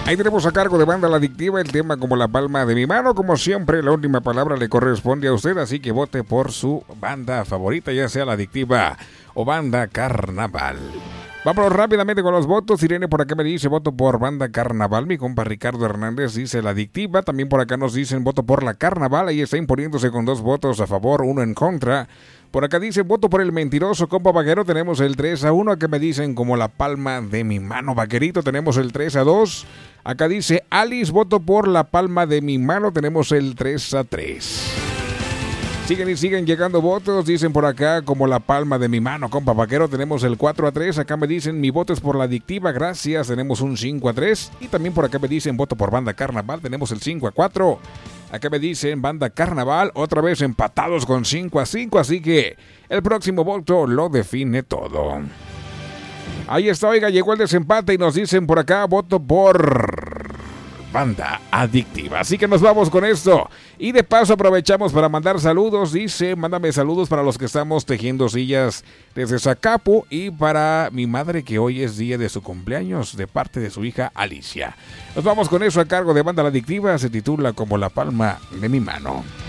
Ahí tenemos a cargo de Banda La Adictiva el tema Como la Palma de mi Mano. Como siempre, la última palabra le corresponde a usted, así que vote por su banda favorita, ya sea La Adictiva o Banda Carnaval. Vámonos rápidamente con los votos. Irene por acá me dice voto por Banda Carnaval. Mi compa Ricardo Hernández dice La Adictiva. También por acá nos dicen voto por la Carnaval. Ahí está imponiéndose con 2 votos a favor, 1 en contra. Por acá dice voto por el mentiroso, compa Vaquero. Tenemos el 3-1. Acá me dicen Como la Palma de mi Mano, Vaquerito. Tenemos el 3-2. Acá dice Alice, voto por la Palma de mi Mano. Tenemos el 3-3. Siguen y siguen llegando votos. Dicen por acá Como la Palma de mi Mano, compa Vaquero. Tenemos el 4-3. Acá me dicen mi voto es por La Adictiva. Gracias. Tenemos un 5-3. Y también por acá me dicen voto por Banda Carnaval. Tenemos el 5-4. Acá me dicen Banda Carnaval. Otra vez empatados con 5-5. Así que el próximo voto lo define todo. Ahí está, oiga, llegó el desempate y nos dicen por acá voto por Banda Adictiva. Así que nos vamos con esto. Y de paso aprovechamos para mandar saludos. Dice, mándame saludos para los que estamos tejiendo sillas desde Zacapu y para mi madre que hoy es día de su cumpleaños de parte de su hija Alicia. Nos vamos con eso a cargo de Banda La Adictiva. Se titula Como la Palma de mi Mano.